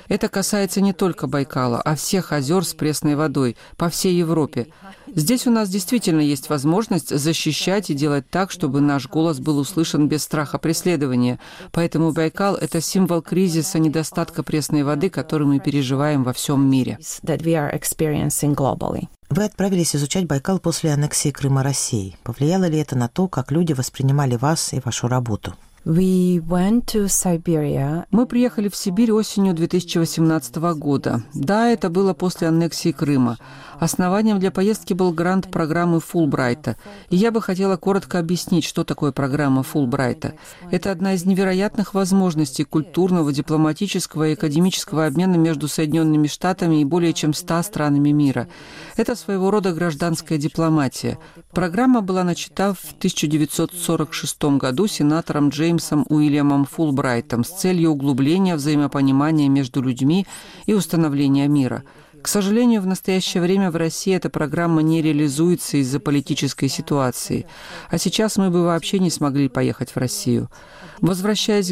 Это касается не только Байкала, а всех озер с пресной водой по всей Европе. Здесь у нас действительно есть возможность защищать и делать так, чтобы наш голос был услышан без страха преследования. Поэтому Байкал – это символ кризиса недостатка пресной воды, который мы переживаем во всем мире. Вы отправились изучать Байкал после аннексии Крыма Россией. Повлияло ли это на то, как люди воспринимали вас и вашу работу? Мы приехали в Сибирь осенью 2018 года. Да, это было после аннексии Крыма. Основанием для поездки был грант программы Фулбрайта. И я бы хотела коротко объяснить, что такое программа Фулбрайта. Это одна из невероятных возможностей культурного, дипломатического и академического обмена между Соединенными Штатами и более чем 100 странами мира. Это своего рода гражданская дипломатия. Программа была начата в 1946 году сенатором Джеймсом Уильямом Фулбрайтом с целью углубления взаимопонимания между людьми и установления мира. К сожалению, в настоящее время в России эта программа не реализуется из-за политической ситуации. А сейчас мы бы вообще не смогли поехать в Россию. Возвращаясь к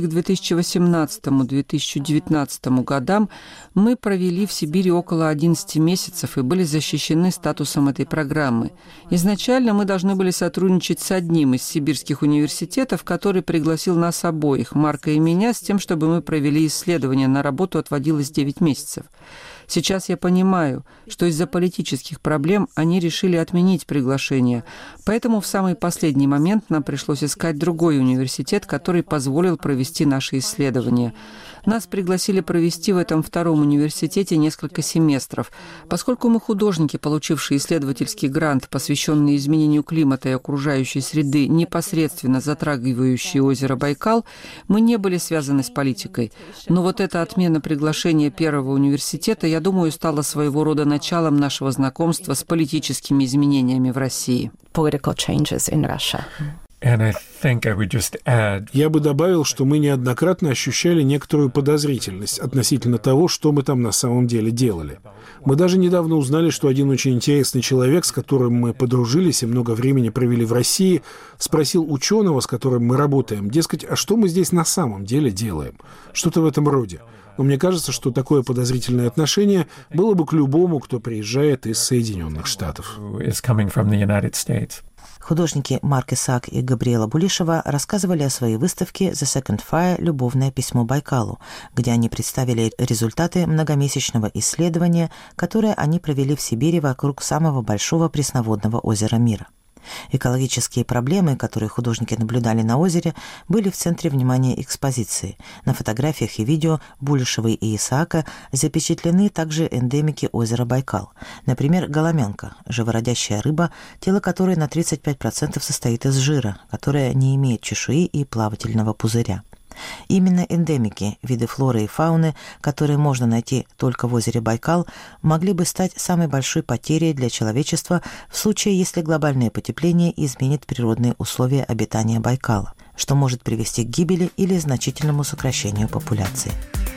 2018-2019 годам, мы провели в Сибири около 11 месяцев и были защищены статусом этой программы. Изначально мы должны были сотрудничать с одним из сибирских университетов, который пригласил нас обоих, Марка и меня, с тем, чтобы мы провели исследование. На работу отводилось 9 месяцев. Сейчас я понимаю, что из-за политических проблем они решили отменить приглашение. Поэтому в самый последний момент нам пришлось искать другой университет, который позволил провести наши исследования. Нас пригласили провести в этом втором университете несколько семестров. Поскольку мы художники, получившие исследовательский грант, посвященный изменению климата и окружающей среды, непосредственно затрагивающие озеро Байкал, мы не были связаны с политикой. Но вот эта отмена приглашения первого университета, я думаю, стала своего рода началом нашего знакомства с политическими изменениями в России. Я бы добавил, что мы неоднократно ощущали некоторую подозрительность относительно того, что мы там на самом деле делали. Мы даже недавно узнали, что один очень интересный человек, с которым мы подружились и много времени провели в России, спросил ученого, с которым мы работаем, дескать, а что мы здесь на самом деле делаем? Что-то в этом роде. Но мне кажется, что такое подозрительное отношение было бы к любому, кто приезжает из Соединенных Штатов. Художники Марк Исаак и Габриэла Булишева рассказывали о своей выставке «The Second Fire. Любовное письмо Байкалу», где они представили результаты многомесячного исследования, которое они провели в Сибири вокруг самого большого пресноводного озера мира. Экологические проблемы, которые художники наблюдали на озере, были в центре внимания экспозиции. На фотографиях и видео Булишевой и Исаака запечатлены также эндемики озера Байкал. Например, голомянка – живородящая рыба, тело которой на 35% состоит из жира, которая не имеет чешуи и плавательного пузыря. Именно эндемики, виды флоры и фауны, которые можно найти только в озере Байкал, могли бы стать самой большой потерей для человечества в случае, если глобальное потепление изменит природные условия обитания Байкала, что может привести к гибели или значительному сокращению популяции.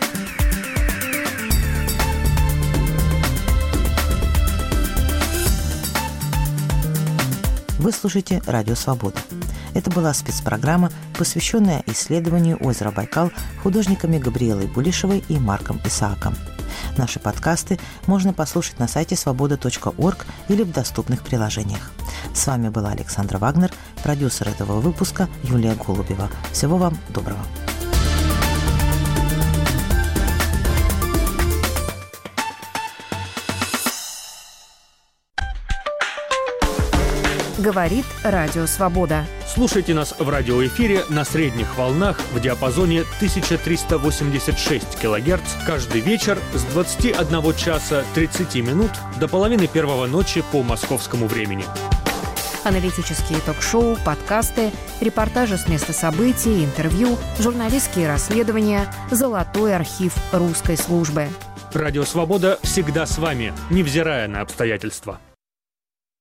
Вы слушаете «Радио Свобода». Это была спецпрограмма, посвященная исследованию озера Байкал художниками Габриэлой Булишевой и Марком Исааком. Наши подкасты можно послушать на сайте svoboda.org или в доступных приложениях. С вами была Александра Вагнер, продюсер этого выпуска Юлия Голубева. Всего вам доброго. Говорит Радио Свобода. Слушайте нас в радиоэфире на средних волнах в диапазоне 1386 кГц каждый вечер с 21 часа 30 минут до половины первого ночи по московскому времени. Аналитические ток-шоу, подкасты, репортажи с места событий, интервью, журналистские расследования, золотой архив русской службы. Радио Свобода всегда с вами, невзирая на обстоятельства.